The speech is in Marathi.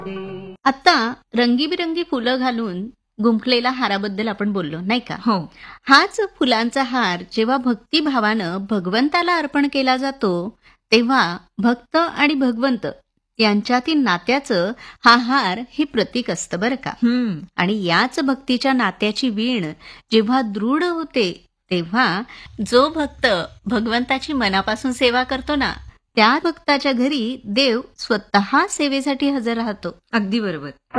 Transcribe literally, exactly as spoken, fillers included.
आता रंगीबिरंगी फुलं घालून गुंफलेला हाराबद्दल आपण बोललो नाही का. हो. हाच फुलांचा हार जेव्हा भक्तिभावानं भगवंताला अर्पण केला जातो तेव्हा भक्त आणि भगवंत यांच्यातील नात्याचं हा हार हे प्रतीक असतं बरं का. हम्म. आणि याच भक्तीच्या नात्याची वीण जेव्हा दृढ होते तेव्हा जो भक्त भगवंताची मनापासून सेवा करतो ना त्या भक्ताच्या घरी देव स्वतः सेवेसाठी हजर राहतो. अगदी बरोबर.